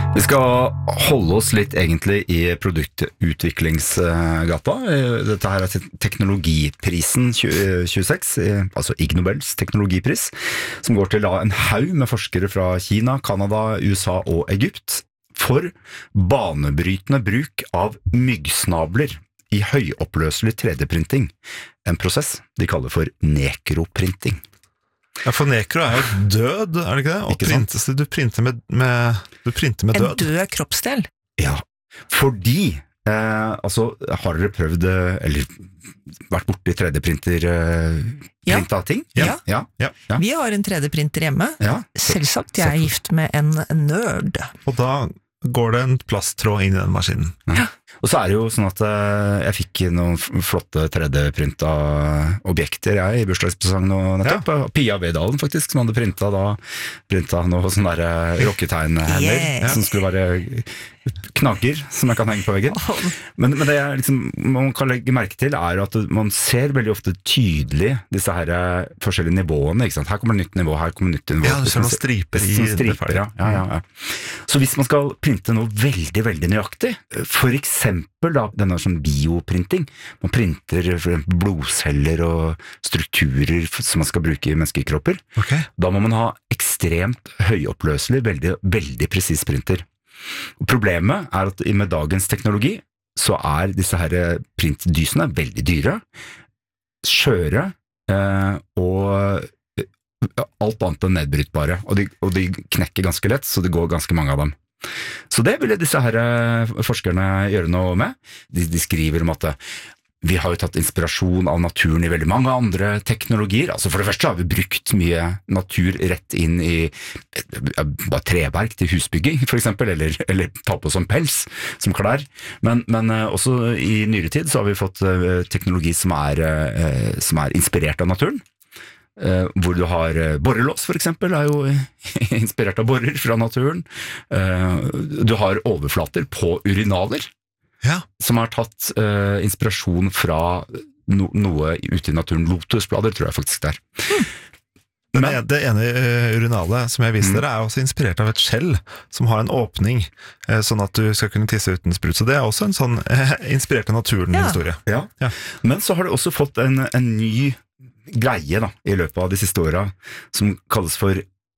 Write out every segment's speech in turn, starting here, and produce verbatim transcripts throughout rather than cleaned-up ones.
Vi skal holde oss litt egentlig i produktutviklingsgata. Dette her er teknologiprisen tjue tjueseks, altså Ig Nobels teknologipris, som går til en haug med forskere fra Kina, Kanada, U S A og Egypt for banebrytende bruk av myggsnabler i høyoppløselig tre D-printing, en prosess de kaller for nekroprinting. Ja, for nekro er jo død, er det ikke det? Og Ikke printes, du printer med, med, du printer med død. En død kroppsdel. Ja, fordi, eh, altså, har dere prøvd, eh, eller vært borte i tre D-printer eh, Ja. printa ting? Ja. Ja. Ja. Ja. Vi har en tre D-printer hjemme. Ja. Selvsagt, jeg er gift med en nerd. Og da går det en plasttråd inn i den maskinen. Ja. Og så er det jo sånn at eh, jeg fikk noen f- flotte tre D-printa objekter jeg i bursdagspresang nå nettopp. Pia Vedalen faktisk, som hadde printa da, printa noe sånn der eh, rocketegnhender, Yes. som skulle være knagger som jeg kan henge på veggen. Men, men det jeg liksom, man kan legge merke til er at man ser veldig ofte tydelig disse her eh, forskjellige nivåene, ikke sant? Her kommer nytt nivå, her kommer nytt nivå. Ja, du ser noen striper i Sånn det striper, ferdige. ja, ja, ja, ja. Så hvis man skal printe noe veldig, veldig nøyaktig, for eksempel da, denne sånn bioprinting, man printer for eksempel blodceller og strukturer som man skal bruke i menneskekropper, Ok. da må man ha ekstremt høyoppløselig, veldig, veldig presis printer. Problemet er at med dagens teknologi så er disse her printdysene veldig dyre, skjøre eh, og alt annet enn nedbrytbare, og de, og de knekker ganske lett, så det går ganske mange av dem. Så det ville disse her forskerne gjøre noe med. De, de skriver om at vi har jo tatt inspirasjon av naturen i veldig mange andre teknologier. Altså for det første har vi brukt mye natur rett inn i bare treverk til husbygging, for eksempel, eller, eller ta på som pels, som klær. Men, men også i nyere tid så har vi fått teknologi som er, som er inspirert av naturen. Uh, hvor du har uh, borrelås for eksempel, er jo inspirert av borrer fra naturen. Uh, du har overflater på urinaler, Ja. som har tatt uh, inspirasjon fra no noe ute i naturen. Lotusblader tror jeg faktisk det er. Men det, det ene uh, urinalet som jeg viste Mm. dere er også inspirert av et skjell som har en åpning, uh, sånn at du skal kunne tisse uten sprut. Så det er også en sånn uh, inspirert av naturen-historie. Ja. Ja. Men så har du også fått en, en ny greie da, i løpet av de siste åra, som kalles for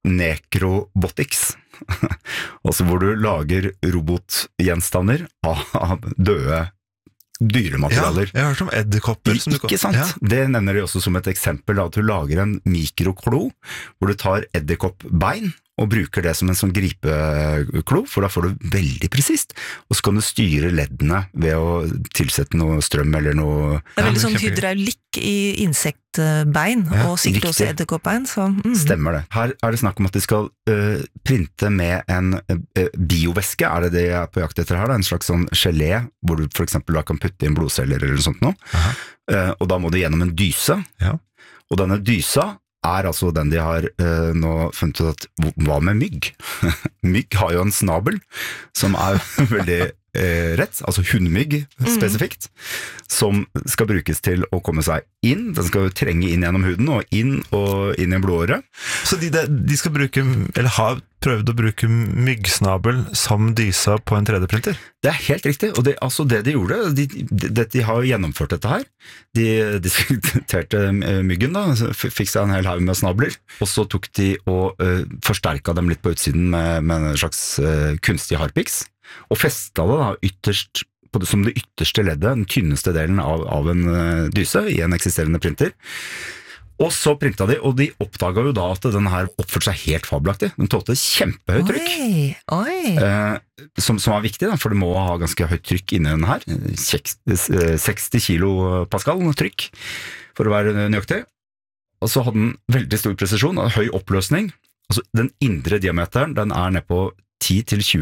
necrobotics. Altså hvor du lager robotgjenstander av, av døde dyrematerialer. Ja, jeg har hørt om edderkopper. som du kan- Ikke sant? Ja. Det nevner de også som et eksempel, da, at du lager en mikroklo, hvor du tar edderkoppbein og bruker det som en sånn gripeklo, for da får du veldig presist, og så kan du styre leddene ved å tilsette noe strøm eller noe. Det er Ja, veldig det er sånn kjempegøy. hydraulikk i insektbein, Ja, og sikkert også riktig. edderkoppbein. Så, mm. Stemmer det. Her er det snakk om at de skal øh, printe med en øh, biovæske, er det det jeg er på jakt etter her, da? En slags sånn gelé, hvor du for eksempel da kan putte inn blodceller eller noe sånt nå. Aha. Eh, og da må du gjennom en dyse, Ja. og denne dysa er altså den de har øh, nå funnet ut at, hva med mygg? Mygg har jo en snabel, som er veldig eh, rett, altså hundmygg spesifikt, som skal brukes til å komme seg inn, den skal jo trenge inn gjennom huden, og inn og inn i blodåret. Så de, de skal bruke, eller har prøvd å bruke myggsnabel som dysa på en tre D-printer? Det er helt riktig, og det, altså det de gjorde, de, de, de har jo gjennomført dette her. De diskuterte myggen da, f- fikk seg en hel haug med snabler, og så tok de og uh, forsterka dem litt på utsiden med, med en slags uh, kunstig harpiks, og festa det da ytterst, på det, som det ytterste leddet, den tynneste delen av, av en uh, dyse i en eksisterende printer. Og så printa de, og de oppdaga jo da at den her oppførte seg helt fabelaktig. Den tålte kjempehøyt trykk. Oi, oi. Eh, som, som er viktig, da, for det må ha ganske høyt trykk inni den her. seksti kilo pascal trykk, for å være nøyaktig. Og så hadde den veldig stor presisjon, og høy oppløsning. Altså, den indre diameteren, den er ned på ti til tjue